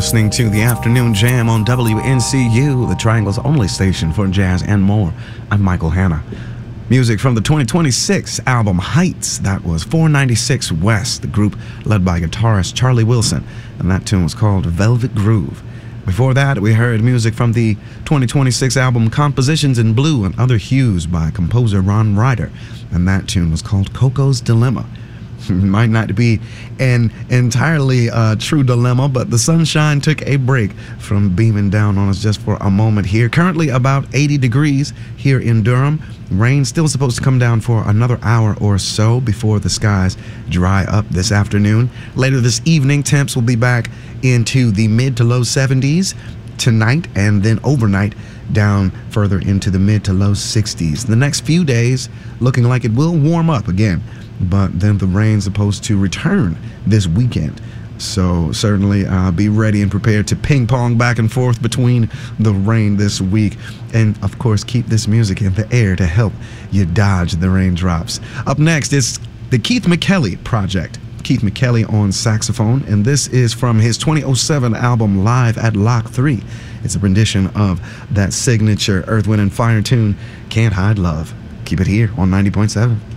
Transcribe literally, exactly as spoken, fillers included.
listening to the Afternoon Jam on W N C U, the Triangle's only station for jazz and more. I'm Michael Hanna. Music from the twenty twenty-six album Heights. That was four ninety-six West, the group led by guitarist Charlie Wilson, and that tune was called Velvet Groove. Before that, we heard music from the twenty twenty-six album Compositions in Blue and Other Hues by composer Ron Ryder, and that tune was called Coco's Dilemma. Might not be an entirely uh, true dilemma, but the sunshine took a break from beaming down on us just for a moment here. Currently about eighty degrees here in Durham. Rain still supposed to come down for another hour or so before the skies dry up this afternoon. Later this evening, temps will be back into the mid to low seventies tonight, and then overnight down further into the mid to low sixties. The next few days looking like it will warm up again, but then the rain's supposed to return this weekend. So certainly uh, be ready and prepared to ping pong back and forth between the rain this week. And of course, keep this music in the air to help you dodge the raindrops. Up next is the Keith McKelly Project. Keith McKelly on saxophone, and this is from his twenty oh seven album Live at Lock three. It's a rendition of that signature Earth, Wind and Fire tune, Can't Hide Love. Keep it here on ninety point seven.